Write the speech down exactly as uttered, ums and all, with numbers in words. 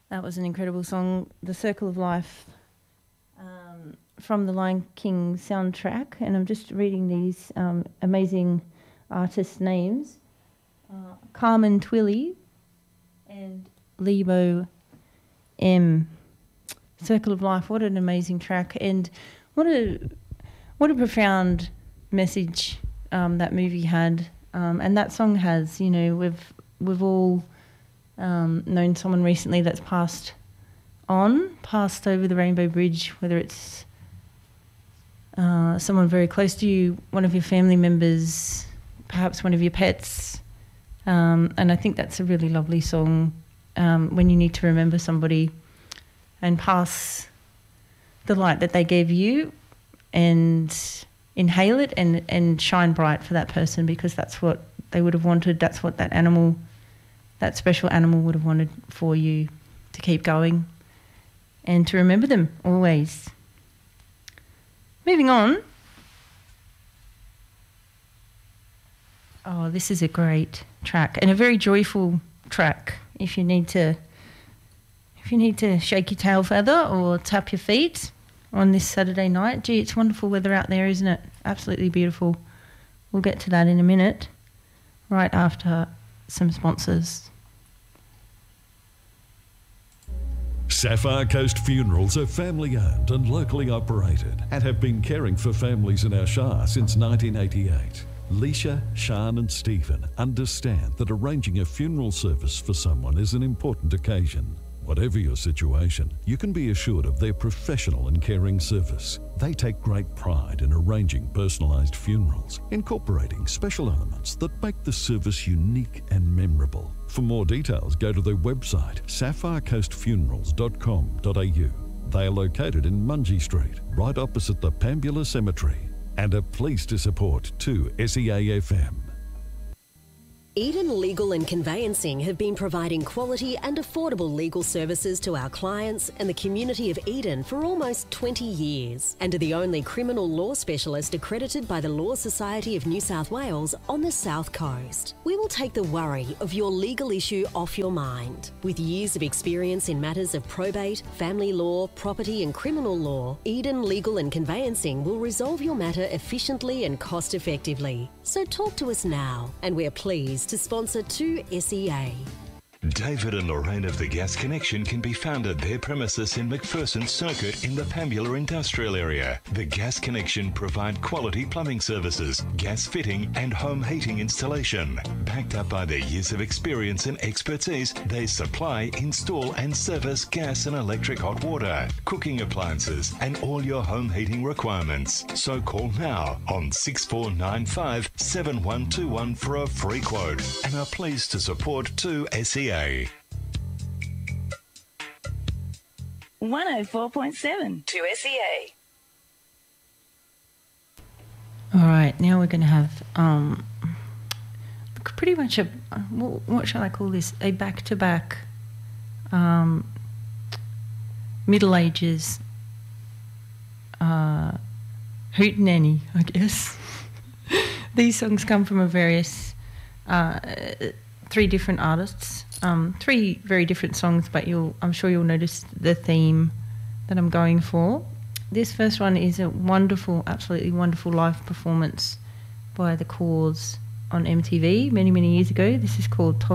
That was an incredible song, The Circle of Life, um, from the Lion King soundtrack. And I'm just reading these um, amazing artists' names. Uh, Carmen Twilly and Lebo M. Circle of Life, what an amazing track. And what a what a profound message um, that movie had. Um, and that song has, you know, we've, we've all... Um, known someone recently that's passed on, passed over the Rainbow Bridge, whether it's uh, someone very close to you, one of your family members, perhaps one of your pets. Um, and I think that's a really lovely song um, when you need to remember somebody and pass the light that they gave you and inhale it and, and shine bright for that person, because that's what they would have wanted, that's what that animal... that special animal would have wanted for you to keep going and to remember them always. Moving on. Oh, this is a great track and a very joyful track if you need to if you need to shake your tail feather or tap your feet on this Saturday night. Gee, it's wonderful weather out there, isn't it? Absolutely beautiful. We'll get to that in a minute, right after some sponsors. Sapphire Coast Funerals are family owned and locally operated and have been caring for families in our Shire since nineteen eighty-eight. Leisha, Sian and Stephen understand that arranging a funeral service for someone is an important occasion. Whatever your situation, you can be assured of their professional and caring service. They take great pride in arranging personalised funerals, incorporating special elements that make the service unique and memorable. For more details, go to their website, sapphire coast funerals dot com dot a u. They are located in Mungie Street, right opposite the Pambula Cemetery, and are pleased to support two S E A F M. Eden Legal and Conveyancing have been providing quality and affordable legal services to our clients and the community of Eden for almost twenty years, and are the only criminal law specialist accredited by the Law Society of New South Wales on the South Coast. We will take the worry of your legal issue off your mind. With years of experience in matters of probate, family law, property and criminal law, Eden Legal and Conveyancing will resolve your matter efficiently and cost effectively. So talk to us now, and we're pleased to sponsor two S E A. David and Lorraine of The Gas Connection can be found at their premises in McPherson Circuit in the Pambula Industrial Area. The Gas Connection provide quality plumbing services, gas fitting and home heating installation. Backed up by their years of experience and expertise, they supply, install and service gas and electric hot water, cooking appliances and all your home heating requirements. So call now on six four nine five, seven one two one for a free quote and are pleased to support two S E A. one oh four point seven to S E A. All right, now we're going to have um, pretty much a, what shall I call this, a back-to-back um, Middle Ages uh, hootenanny, I guess. These songs come from a various, uh, three different artists. Um, three very different songs, but you'll, I'm sure you'll notice the theme that I'm going for. This first one is a wonderful, absolutely wonderful live performance by The Cause on M T V many, many years ago. This is called Toss